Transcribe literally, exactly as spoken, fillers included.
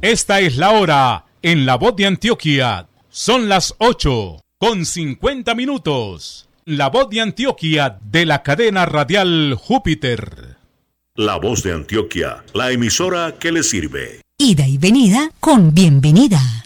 Esta es la hora en La Voz de Antioquia. Son las ocho con cincuenta minutos. La Voz de Antioquia de la cadena radial Júpiter. La Voz de Antioquia, la emisora que le sirve. Ida y venida con bienvenida.